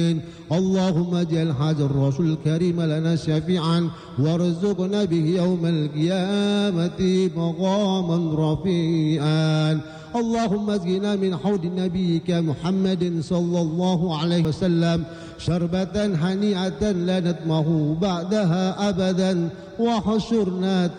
اللهم اجعل هذا الرسول الكريم لنا شفيعا وارزقنا به يوم القيامة مقاما رفيعا. اللهم اسقنا من حوض نبيك محمد صلى الله عليه وسلم شربة هنيئة لا نطمع بعدها أبدا، وحشرنا